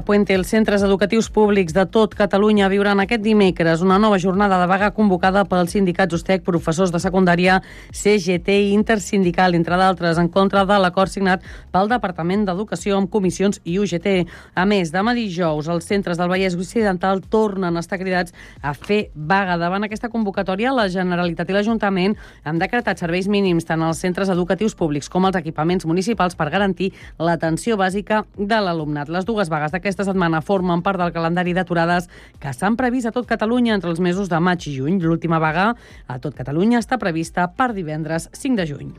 Puente, els centres educatius públics de tot Catalunya viuran aquest dimecres una nova jornada de vaga convocada pels sindicats USTEC, professors de secundària, CGT i Intersindical, entre d'altres, en contra de l'acord signat pel Departament d'Educació amb comissions i UGT. A més, demà dijous, els centres del Vallès Occidental tornen a estar cridats a fer vaga. Davant aquesta convocatòria, la Generalitat i l'Ajuntament han decretat serveis mínims tant als centres educatius públics com als equipaments municipals per garantir l'atenció bàsica de l'alumnat. Les dues vagues d'aquesta setmana formen part del calendari d'aturades que s'han previst a tot Catalunya entre els mesos de maig i juny. L'última vaga a tot Catalunya està prevista per divendres 5 de juny.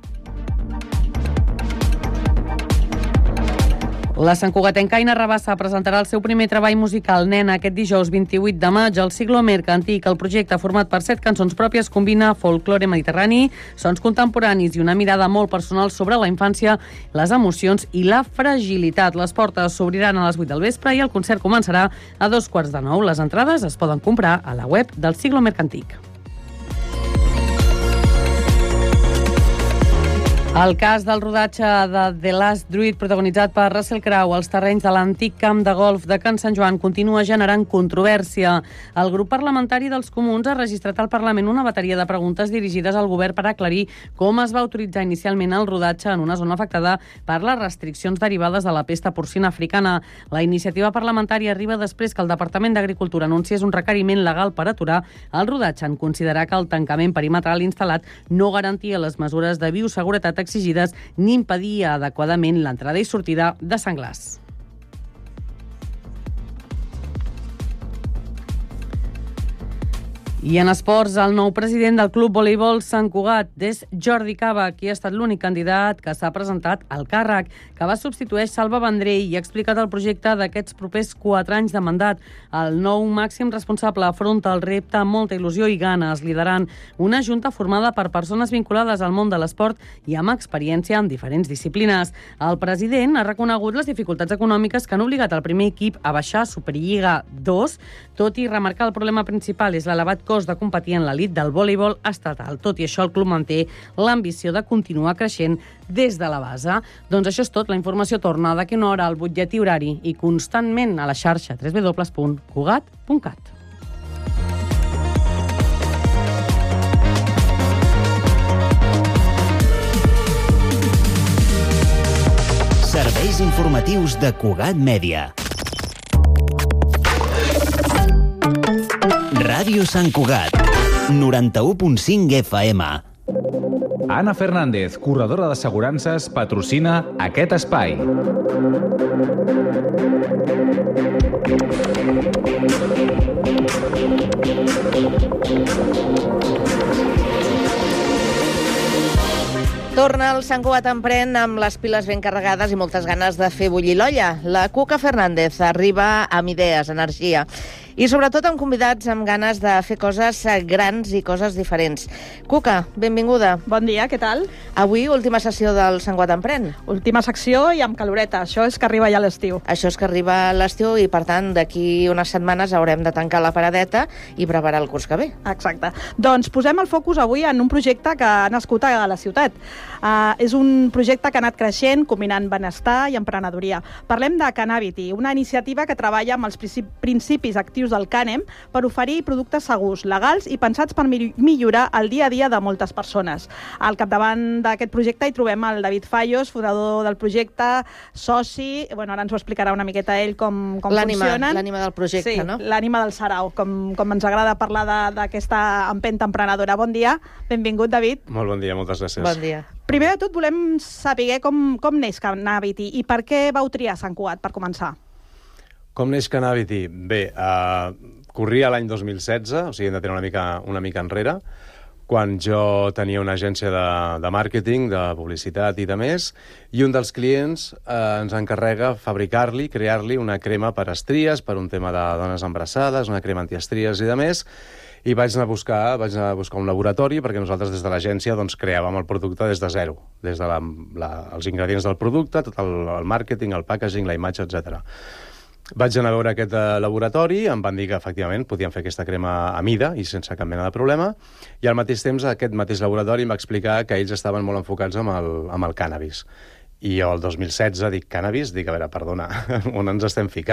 La santcugatenca Aina Rabassa presentarà el seu primer treball musical, Nena, aquest dijous 28 de maig al Ciclomer Cantic. El projecte, format per 7 cançons pròpies, combina folklore mediterrani, sons contemporanis i una mirada molt personal sobre la infància, les emocions i la fragilitat. Les portes s'obriran a les 8 del vespre i el concert començarà a 8:45. Les entrades es poden comprar a la web del Ciclomer Cantic. El cas del rodatge de The Last Druid, protagonitzat per Russell Crowe als terrenys de l'antic camp de golf de Can Sant Joan, continua generant controvèrsia. El grup parlamentari dels Comuns ha registrat al Parlament una bateria de preguntes dirigides al govern per aclarir com es va autoritzar inicialment el rodatge en una zona afectada per les restriccions derivades de la pesta porcina africana. La iniciativa parlamentària arriba després que el Departament d'Agricultura anunciés un requeriment legal per aturar el rodatge en considerar que el tancament perimetral instal·lat no garantia les mesures de bioseguretat exigides ni impedia adequadament l'entrada i sortida de senglars. I en esports, el nou president del Club Voleibol Sant Cugat és Jordi Cava, qui ha estat l'únic candidat que s'ha presentat al càrrec. Cava substitueix Salva Vendrell i ha explicat el projecte d'aquests propers 4 anys de mandat. El nou màxim responsable afronta el repte amb molta il·lusió i ganes, liderant una junta formada per persones vinculades al món de l'esport i amb experiència en diferents disciplines. El president ha reconegut les dificultats econòmiques que han obligat el primer equip a baixar a Superliga 2, tot i remarcar el problema principal és l'elevat cost de competir en l'elit del voleibol estatal. Tot i això, el club manté l'ambició de continuar creixent des de la base. Doncs això és tot. La informació torna d'aquí una hora al butlletí horari i constantment a la xarxa www.cugat.cat. Serveis informatius de Cugat Mèdia. Ràdio Sant Cugat, 91.5 FM. Anna Fernández, corredora d'assegurances, patrocina aquest espai. Torna el Sant Cugat Emprèn amb les piles ben carregades i moltes ganes de fer bullir l'olla. La Cuca Fernández arriba amb idees, energia i sobretot amb convidats amb ganes de fer coses grans i coses diferents. Cuca, benvinguda. Bon dia, què tal? Avui, última sessió del Sant Cugat Emprèn. Última secció i amb caloreta. Això és que arriba ja l'estiu. Això és que arriba l'estiu i, per tant, d'aquí unes setmanes haurem de tancar la paradeta i preparar el curs que ve. Exacte. Doncs posem el focus avui en un projecte que ha nascut a la ciutat. És un projecte que ha anat creixent, combinant benestar i emprenedoria. Parlem de Cannabity, una iniciativa que treballa amb els principis actius del Cànem per oferir productes segurs, legals i pensats per millorar el dia a dia de moltes persones. Al capdavant d'aquest projecte hi trobem el David Fallos, fundador del projecte, soci, ara ens ho explicarà una miqueta ell com funcionen. L'ànima del projecte, sí, no? L'ànima del sarau, com ens agrada parlar d'aquesta empenta emprenedora. Bon dia, benvingut, David. Molt bon dia, moltes gràcies. Bon dia. Primer de tot volem saber com neix Cannabity i per què vau triar Sant Cugat, per començar. Com neix Cannabity? Bé, corria l'any 2016, o sigui, hem de tenir una mica enrere, quan jo tenia una agència de màrqueting, de publicitat i de més, i un dels clients ens encarrega fabricar-li, crear-li una crema per estries, per un tema de dones embarassades, una crema antiestries i de més, i vaig anar a buscar un laboratori perquè nosaltres des de l'agència creàvem el producte des de zero, des de els ingredients del producte, tot el màrqueting, el packaging, la imatge, etc. Vaig anar a veure aquest laboratori, em van dir que efectivament podíem fer aquesta crema a mida i sense cap mena de problema, i al mateix temps aquest mateix laboratori em va explicar que ells estaven molt enfocats amb el cànnabis. I jo el 2016 dic, cànnabis? Dic, a veure, perdona, on ens estem ficant?